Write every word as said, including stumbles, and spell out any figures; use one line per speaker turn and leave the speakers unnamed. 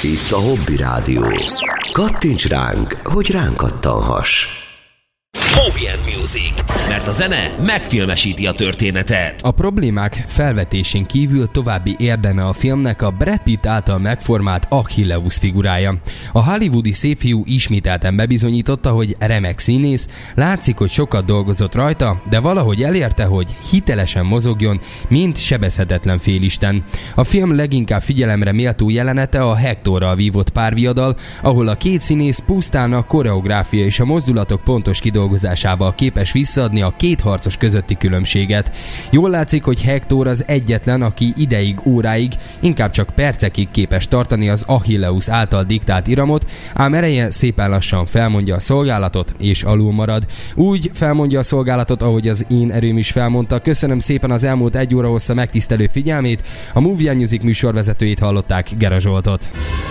Itt a Hobby Rádió. Kattints ránk, hogy ránk kattanhass.
Movie and Music, mert a zene megfilmesíti a történetet.
A problémák felvetésén kívül további érdeme a filmnek a Brad Pitt által megformált Achilleus figurája. A hollywoodi szépfiú ismételten bebizonyította, hogy remek színész, látszik, hogy sokat dolgozott rajta, de valahogy elérte, hogy hitelesen mozogjon, mint sebezhetetlen félisten. A film leginkább figyelemre méltó jelenete a Hectorral vívott párviadal, ahol a két színész pusztán a koreográfia és a mozdulatok pontos kidolgozásával képes visszaadni a két harcos közötti különbséget. Jól látszik, hogy Hector az egyetlen, aki ideig, óráig, inkább csak percekig képes tartani az Achilleus által diktált iramot, ám ereje szépen lassan felmondja a szolgálatot és alul marad. Úgy felmondja a szolgálatot, ahogy az én erőm is felmondta. Köszönöm szépen az elmúlt egy óra hossza megtisztelő figyelmét. A Movie and Music műsorvezetőjét hallották, Gera Zsoltot.